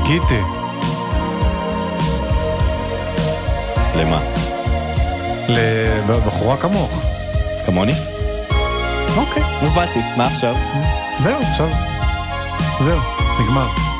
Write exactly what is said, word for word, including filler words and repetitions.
חיכיתי. למה? לבחורה כמוך. כמוני? אוקיי, אז באתי. מה עכשיו? זהו, עכשיו. זהו, נגמר.